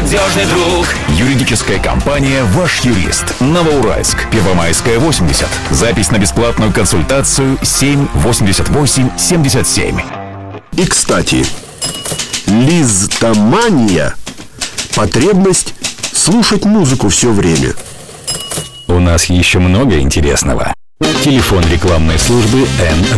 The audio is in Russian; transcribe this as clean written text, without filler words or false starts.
надежный друг. Юридическая компания «Ваш юрист». Новоуральск, Первомайская, 80. Запись на бесплатную консультацию 788-77. И, кстати, лизтомания – потребность слушать музыку все время. У нас еще много интересного. Телефон рекламной службы Н.